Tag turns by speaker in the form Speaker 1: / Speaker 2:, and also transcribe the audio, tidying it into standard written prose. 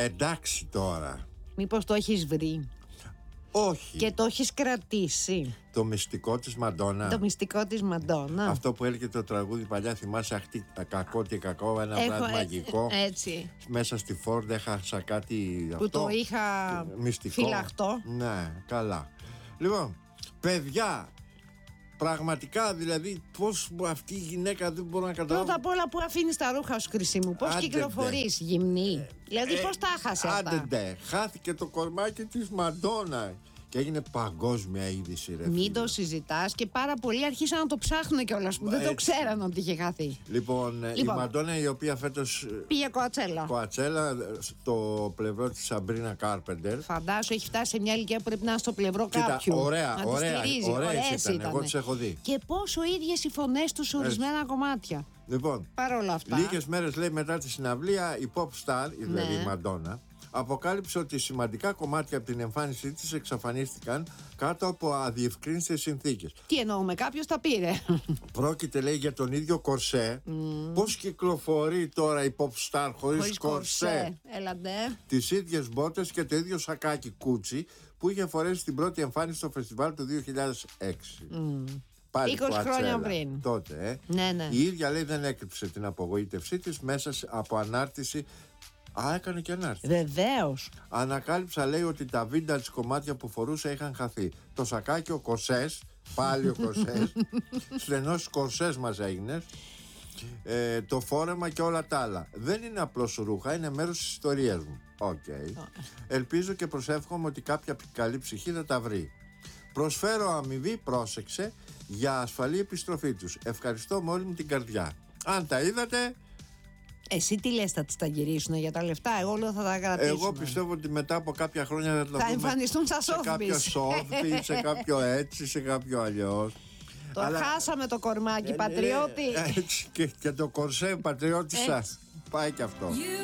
Speaker 1: Εντάξει τώρα.
Speaker 2: Μήπως το έχεις βρει
Speaker 1: Όχι.
Speaker 2: και το έχεις κρατήσει?
Speaker 1: Το μυστικό της Μαντόνα.
Speaker 2: Το μυστικό της Μαντόνα.
Speaker 1: Αυτό που έλεγε το τραγούδι παλιά, θυμάσαι, αχτή κακό και κακό, ένα βράδυ μαγικό.
Speaker 2: Έτσι.
Speaker 1: Μέσα στη Φόρντ έχασα κάτι
Speaker 2: Που
Speaker 1: αυτό,
Speaker 2: το είχα
Speaker 1: μυστικό.
Speaker 2: φυλαχτό.
Speaker 1: Ναι, καλά. Λοιπόν, παιδιά, πραγματικά δηλαδή, πώς αυτή η γυναίκα δεν μπορώ να καταλάβω.
Speaker 2: Πρώτα απ' όλα, που αφήνεις τα ρούχα σου, Χρυσή μου? Πώς
Speaker 1: Άντε,
Speaker 2: κυκλοφορείς, γυμνή? Δηλαδή, πώς τα χάσε αυτά?
Speaker 1: Άντε, χάθηκε το κορμάκι της Μαντόνα. Και έγινε παγκόσμια είδηση, ρε
Speaker 2: Μην
Speaker 1: φίλε.
Speaker 2: το συζητάς, και πάρα πολλοί αρχίσαν να το ψάχνουν κιόλας, που δεν το
Speaker 1: Έτσι.
Speaker 2: ξέραν ότι είχε χαθεί.
Speaker 1: Λοιπόν, η Μαντόνα, η οποία φέτος
Speaker 2: Πήγε Κοατσέλα.
Speaker 1: στο πλευρό της Σαμπρίνα Κάρπεντερ.
Speaker 2: Φαντάσου, έχει φτάσει σε μια ηλικία που πρέπει να είναι στο πλευρό κάποιου.
Speaker 1: Ωραία,
Speaker 2: να τη
Speaker 1: ωραία,
Speaker 2: στηρίζει.
Speaker 1: ωραίες ήταν.
Speaker 2: ήτανε.
Speaker 1: Εγώ τις έχω δει.
Speaker 2: Και πόσο ίδιες οι φωνές τους σε ορισμένα κομμάτια.
Speaker 1: Λοιπόν,
Speaker 2: Παρ' όλα αυτά.
Speaker 1: λίγες μέρες, λέει, μετά τη συναυλία, η pop star, δηλαδή
Speaker 2: Ναι.
Speaker 1: η Μαντόνα, αποκάλυψε ότι σημαντικά κομμάτια από την εμφάνισή της εξαφανίστηκαν κάτω από αδιευκρίνητες συνθήκες.
Speaker 2: Τι εννοούμε, κάποιος τα πήρε.
Speaker 1: Πρόκειται, λέει, για τον ίδιο κορσέ. Πώς κυκλοφορεί τώρα η pop star χωρίς κορσέ?
Speaker 2: Έλαντε.
Speaker 1: Τις ίδιες μπότες και το ίδιο σακάκι κούτσι που είχε φορέσει στην πρώτη εμφάνιση στο φεστιβάλ του 2006. Πάλι
Speaker 2: 20 χρόνια
Speaker 1: Κοατσέλα,
Speaker 2: πριν.
Speaker 1: τότε,
Speaker 2: Ναι.
Speaker 1: Η ίδια, λέει, δεν έκρυψε την απογοήτευσή της μέσα από ανάρτηση. Έκανε και ανάρτηση.
Speaker 2: Βεβαίως.
Speaker 1: Ανακάλυψα, λέει, ότι τα vintage κομμάτια που φορούσε είχαν χαθεί. Το σακάκι, ο κορσές, πάλι ο κορσές, στενός κορσές μας έγινες, το φόρεμα και όλα τα άλλα. Δεν είναι απλώς ρούχα, είναι μέρος της ιστορίας μου. Ελπίζω και προσεύχομαι ότι κάποια καλή ψυχή θα τα βρει. Προσφέρω αμοιβή, πρόσεξε, για ασφαλή επιστροφή τους. Ευχαριστώ με όλη μου την καρδιά. Αν τα είδατε...
Speaker 2: Εσύ τι λες, θα τις τα γυρίσουν για τα λεφτά? Εγώ λέω θα τα κρατήσουν.
Speaker 1: Εγώ πιστεύω ότι μετά από κάποια χρόνια θα
Speaker 2: θα εμφανιστούν σαν
Speaker 1: σε κάποιο σόφι, σε κάποιο έτσι, σε κάποιο αλλιώς.
Speaker 2: Το χάσαμε το κορμάκι, πατριώτη.
Speaker 1: Έτσι, και το κορσέ πατριώτησα. Πάει και αυτό.